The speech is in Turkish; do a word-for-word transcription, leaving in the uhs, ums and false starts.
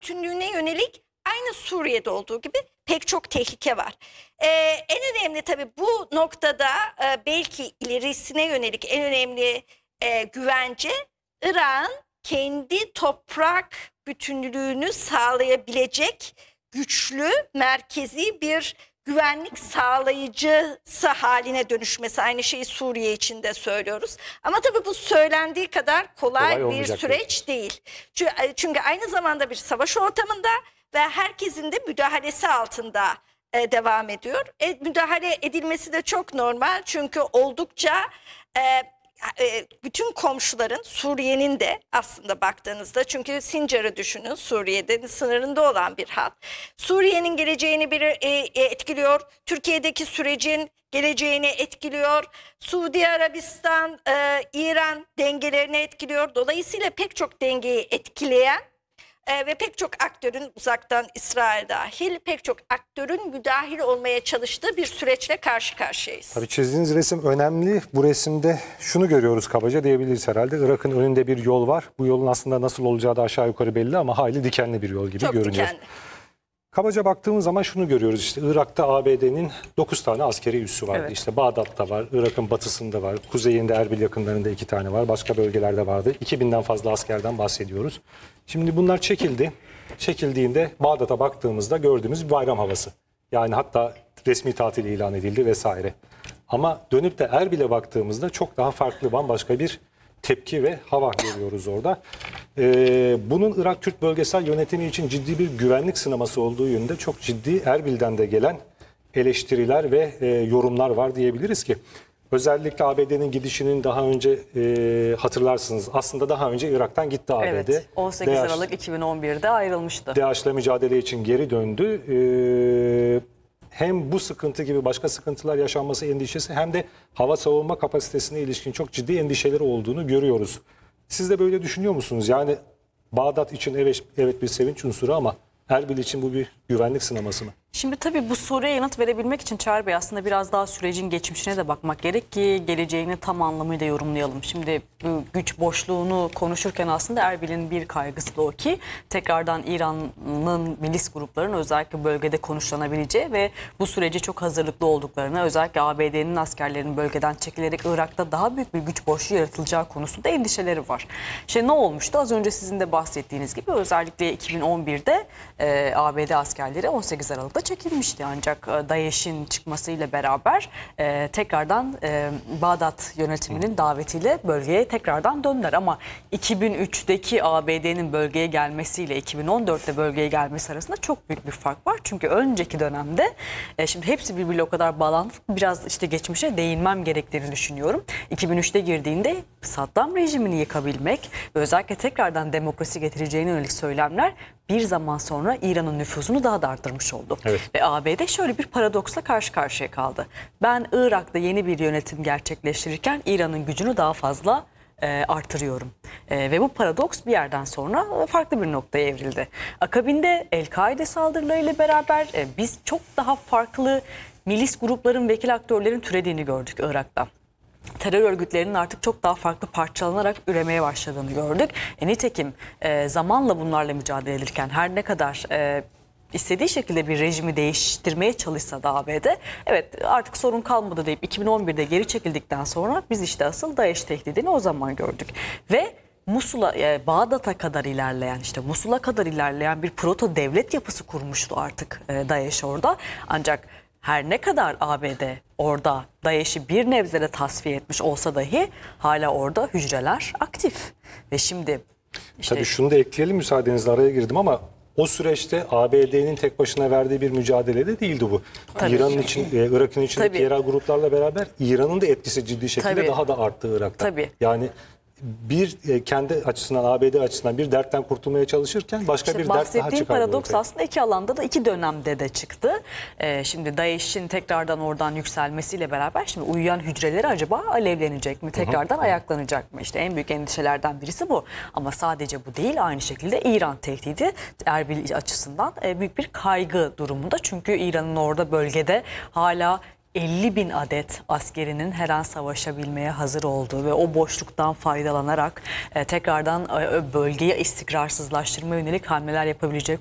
bütünlüğüne yönelik aynı Suriye'de olduğu gibi pek çok tehlike var. Ee, en önemli tabii bu noktada e, belki ilerisine yönelik en önemli e, güvence Irak'ın kendi toprak bütünlüğünü sağlayabilecek güçlü, merkezi bir güvenlik sağlayıcısı haline dönüşmesi. Aynı şeyi Suriye için de söylüyoruz. Ama tabii bu söylendiği kadar kolay, kolay bir süreç değil. Çünkü, çünkü aynı zamanda bir savaş ortamında ve herkesin de müdahalesi altında e, devam ediyor. E, müdahale edilmesi de çok normal çünkü oldukça... E, bütün komşuların, Suriye'nin de aslında baktığınızda, çünkü Sincar'ı düşünün, Suriye'de sınırında olan bir hat. Suriye'nin geleceğini bir etkiliyor, Türkiye'deki sürecin geleceğini etkiliyor, Suudi Arabistan, İran dengelerini etkiliyor. Dolayısıyla pek çok dengeyi etkileyen Ee, ve pek çok aktörün, uzaktan İsrail dahil, pek çok aktörün müdahil olmaya çalıştığı bir süreçle karşı karşıyayız. Tabii çizdiğiniz resim önemli. Bu resimde şunu görüyoruz kabaca diyebiliriz herhalde. Irak'ın önünde bir yol var. Bu yolun aslında nasıl olacağı da aşağı yukarı belli ama hayli dikenli bir yol gibi çok görünüyor. Dikenli. Kabaca baktığımız zaman şunu görüyoruz, işte Irak'ta A B D'nin dokuz tane askeri üssü vardı. Evet. İşte Bağdat'ta var, Irak'ın batısında var, kuzeyinde Erbil yakınlarında iki tane var, başka bölgelerde vardı. iki binden fazla askerden bahsediyoruz. Şimdi bunlar çekildi. Çekildiğinde Bağdat'a baktığımızda gördüğümüz bir bayram havası. Yani hatta resmi tatil ilan edildi vesaire. Ama dönüp de Erbil'e baktığımızda çok daha farklı, bambaşka bir tepki ve hava görüyoruz orada. Ee, bunun Irak Kürt bölgesel yönetimi için ciddi bir güvenlik sınaması olduğu yönünde çok ciddi Erbil'den de gelen eleştiriler ve e, yorumlar var diyebiliriz ki. Özellikle A B D'nin gidişinin daha önce e, hatırlarsınız aslında daha önce Irak'tan gitti A B D. Evet, on sekiz Aralık iki bin on bir'de ayrılmıştı. DAEŞ'le mücadele için geri döndü. Ee, hem bu sıkıntı gibi başka sıkıntılar yaşanması endişesi hem de hava savunma kapasitesine ilişkin çok ciddi endişeleri olduğunu görüyoruz. Siz de böyle düşünüyor musunuz? Yani Bağdat için evet, evet bir sevinç unsuru ama Erbil için bu bir güvenlik sınaması mı? Şimdi tabii bu soruya yanıt verebilmek için Çağrı Bey aslında biraz daha sürecin geçmişine de bakmak gerek ki geleceğini tam anlamıyla yorumlayalım. Şimdi bu güç boşluğunu konuşurken aslında Erbil'in bir kaygısı da o ki tekrardan İran'ın milis gruplarının özellikle bölgede konuşlanabileceği ve bu sürece çok hazırlıklı olduklarını, özellikle A B D'nin askerlerinin bölgeden çekilerek Irak'ta daha büyük bir güç boşluğu yaratılacağı konusunda endişeleri var. Şimdi ne olmuştu? Az önce sizin de bahsettiğiniz gibi özellikle iki bin on bir'de e, A B D askerleri on sekiz Aralık'ta çekilmişti, ancak DAEŞ'in çıkmasıyla beraber e, tekrardan e, Bağdat yönetiminin davetiyle bölgeye tekrardan döndüler. Ama iki bin üç'teki A B D'nin bölgeye gelmesiyle iki bin on dört'te bölgeye gelmesi arasında çok büyük bir fark var. Çünkü önceki dönemde e, şimdi hepsi birbiriyle o kadar bağlantılı, biraz işte geçmişe değinmem gerektiğini düşünüyorum. iki bin üç'te girdiğinde Saddam rejimini yıkabilmek ve özellikle tekrardan demokrasi getireceğine yönelik söylemler bir zaman sonra İran'ın nüfuzunu daha da arttırmış oldu. Evet. Ve A B D şöyle bir paradoksla karşı karşıya kaldı. Ben Irak'ta yeni bir yönetim gerçekleştirirken İran'ın gücünü daha fazla e, artırıyorum. E, ve bu paradoks bir yerden sonra farklı bir noktaya evrildi. Akabinde El-Kaide saldırılarıyla beraber e, biz çok daha farklı milis grupların, vekil aktörlerin türediğini gördük Irak'ta. Terör örgütlerinin artık çok daha farklı parçalanarak üremeye başladığını gördük. E, nitekim e, zamanla bunlarla mücadele edilirken her ne kadar e, istediği şekilde bir rejimi değiştirmeye çalışsa da A B D, evet artık sorun kalmadı deyip iki bin on bir'de geri çekildikten sonra biz işte asıl DAEŞ tehdidini o zaman gördük. Ve Musul'a, e, Bağdat'a kadar ilerleyen, işte Musul'a kadar ilerleyen bir proto devlet yapısı kurmuştu artık e, DAEŞ orada. Ancak her ne kadar A B D orada DAEŞ'i bir nebzede tasfiye etmiş olsa dahi hala orada hücreler aktif. Ve şimdi işte... Tabii şunu da ekleyelim, müsaadenizle araya girdim ama o süreçte A B D'nin tek başına verdiği bir mücadele de değildi bu. İran'ın için, Irak'ın içindeki Tabii. yerel gruplarla beraber İran'ın da etkisi ciddi şekilde Tabii. daha da arttı Irak'ta. Tabii. Yani bir kendi açısından, A B D açısından bir dertten kurtulmaya çalışırken başka işte bir dert daha çıkardı. Bahsettiğim paradoks aslında iki alanda da iki dönemde de çıktı. Ee, şimdi DAEŞ'in tekrardan oradan yükselmesiyle beraber şimdi uyuyan hücreleri acaba alevlenecek mi? Tekrardan Hı-hı. ayaklanacak mı? İşte en büyük endişelerden birisi bu. Ama sadece bu değil, aynı şekilde İran tehdidi Erbil açısından büyük bir kaygı durumunda. Çünkü İran'ın orada bölgede hala elli bin adet askerinin her an savaşabilmeye hazır olduğu ve o boşluktan faydalanarak e, tekrardan e, bölgeyi istikrarsızlaştırma yönelik hamleler yapabilecek